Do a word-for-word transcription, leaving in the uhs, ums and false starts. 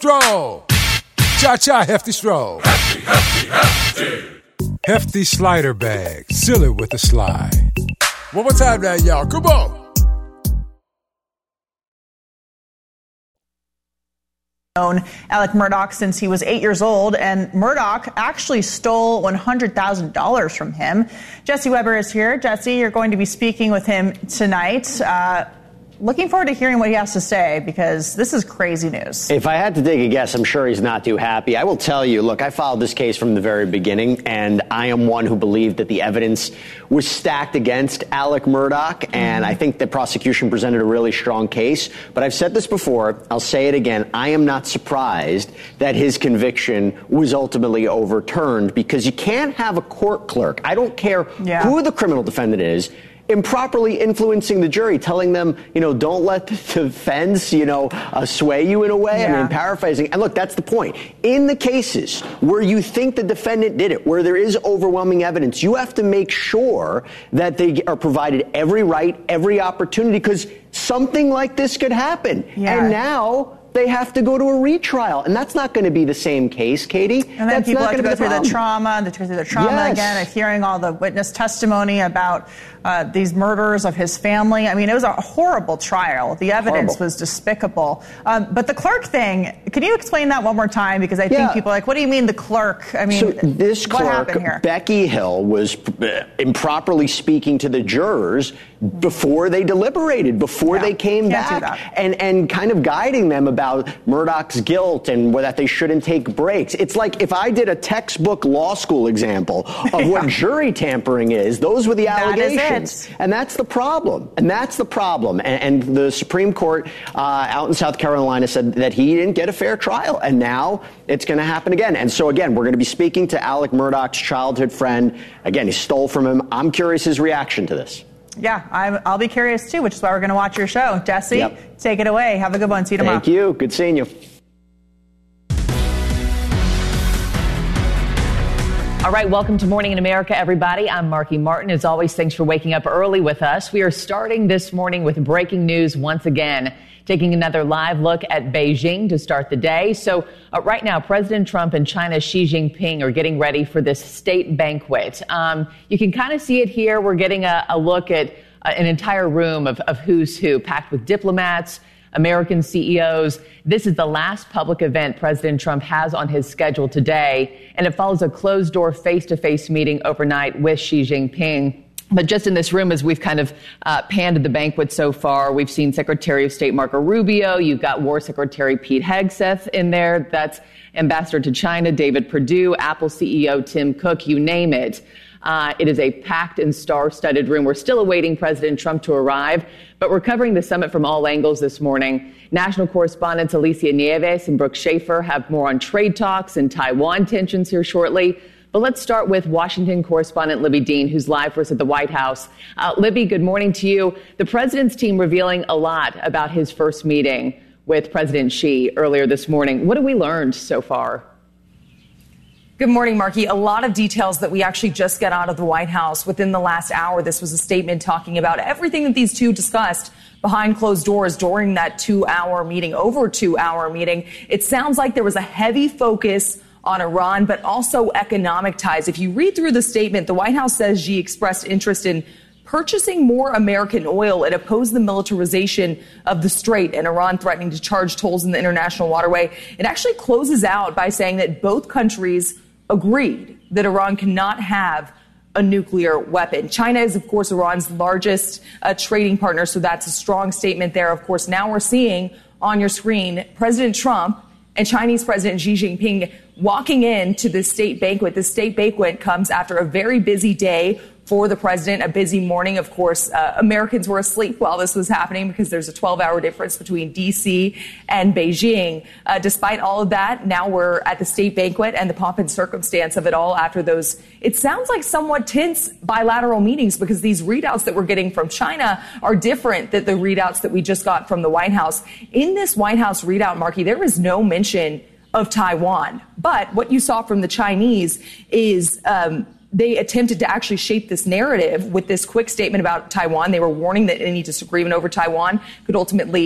Stroll. Cha-cha, hefty stroll. Hefty, hefty, hefty. Hefty slider bag. Seal it with a slide. One more time now, y'all. Come on. Known Alec Murdaugh since he was eight years old, and Murdaugh actually stole one hundred thousand dollars from him. Jesse Weber is here. Jesse, you're going to be speaking with him tonight. Uh, looking forward to hearing what he has to say, because this is crazy news. If I had to take a guess, I'm sure he's not too happy. I will tell you, look, I followed this case from the very beginning, and I am one who believed that the evidence was stacked against Alec Murdaugh, and I think the prosecution presented a really strong case. But I've said this before, I'll say it again, I am not surprised that his conviction was ultimately overturned, because you can't have a court clerk, I don't care yeah. who the criminal defendant is, improperly influencing the jury, telling them, you know, don't let the defense, you know, uh, sway you in a way. Yeah. I mean, paraphrasing. And look, that's the point. In the cases where you think the defendant did it, where there is overwhelming evidence, you have to make sure that they are provided every right, every opportunity, because something like this could happen. Yeah. And now they have to go to a retrial. And that's not going to be the same case, Katie. And then that's people not have to go go through the, the trauma, and they go through the trauma yes. again, and hearing all the witness testimony about uh, these murders of his family. I mean, it was a horrible trial. The evidence horrible. was despicable. Um, but the clerk thing, can you explain that one more time? Because I think yeah. people are like, what do you mean the clerk? I mean, so this what clerk, happened here? Becky Hill, was improperly speaking to the jurors before they deliberated, before yeah. they came Can't back, and, and kind of guiding them about Murdaugh's guilt and that they shouldn't take breaks. It's like if I did a textbook law school example of yeah. what jury tampering is, those were the allegations. And that's the problem. And that's the problem. And, and the Supreme Court uh, out in South Carolina said that he didn't get a fair trial. And now it's going to happen again. And so, again, we're going to be speaking to Alec Murdaugh's childhood friend. Again, he stole from him. I'm curious his reaction to this. Yeah, I'm, I'll be curious, too, which is why we're going to watch your show. Jesse, yep. take it away. Have a good one. See you tomorrow. Thank you. Good seeing you. All right, welcome to Morning in America, everybody. I'm Marky Martin. As always, thanks for waking up early with us. We are starting this morning with breaking news once again, taking another live look at Beijing to start the day. So uh, right now, President Trump and China's Xi Jinping are getting ready for this state banquet. Um, you can kind of see it here. We're getting a, a look at uh, an entire room of, of who's who, packed with diplomats, American C E Os. This is the last public event President Trump has on his schedule today, and it follows a closed-door face-to-face meeting overnight with Xi Jinping. But just in this room, as we've kind of uh, panned the banquet so far, we've seen Secretary of State Marco Rubio. You've got War Secretary Pete Hegseth in there. That's Ambassador to China David Perdue, Apple C E O Tim Cook, you name it. Uh, it is a packed and star-studded room. We're still awaiting President Trump to arrive, but we're covering the summit from all angles this morning. National correspondents Alicia Nieves and Brooke Schaefer have more on trade talks and Taiwan tensions here shortly. But let's start with Washington correspondent Libby Dean, who's live for us at the White House. Uh, Libby, good morning to you. The president's team revealing a lot about his first meeting with President Xi earlier this morning. What have we learned so far? Good morning, Marky. A lot of details that we actually just got out of the White House within the last hour. This was a statement talking about everything that these two discussed behind closed doors during that two-hour meeting, over two-hour meeting. It sounds like there was a heavy focus on Iran, but also economic ties. If you read through the statement, the White House says Xi expressed interest in purchasing more American oil and opposed the militarization of the Strait and Iran threatening to charge tolls in the international waterway. It actually closes out by saying that both countries agreed that Iran cannot have a nuclear weapon. China is, of course, Iran's largest uh, trading partner, so that's a strong statement there. Of course, now we're seeing on your screen President Trump and Chinese President Xi Jinping walking into the state banquet. The state banquet comes after a very busy day for the president, a busy morning. Of course, uh, Americans were asleep while this was happening because there's a twelve-hour difference between D C and Beijing. Uh, despite all of that, now we're at the state banquet and the pomp and circumstance of it all after those, it sounds like somewhat tense bilateral meetings, because these readouts that we're getting from China are different than the readouts that we just got from the White House. In this White House readout, Marky, there is no mention of Taiwan. But what you saw from the Chinese is um, they attempted to actually shape this narrative with this quick statement about Taiwan. They were warning that any disagreement over Taiwan could ultimately